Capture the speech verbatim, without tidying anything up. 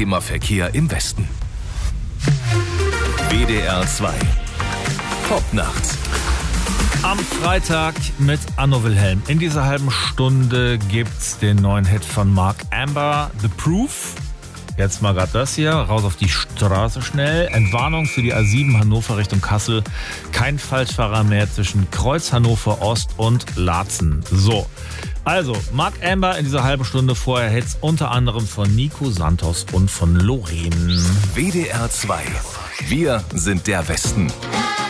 Thema Verkehr im Westen. W D R zwei. Popnacht. Am Freitag mit Anno Wilhelm. In dieser halben Stunde gibt's den neuen Hit von Mark Amber, The Proof. Jetzt mal gerade das hier, raus auf die Straße schnell. Entwarnung für die A sieben Hannover Richtung Kassel. Kein Falschfahrer mehr zwischen Kreuz Hannover Ost und Laatzen. So, also Mark Amber in dieser halben Stunde, vorher Hits unter anderem von Nico Santos und von Loreen. W D R zwei. Wir sind der Westen.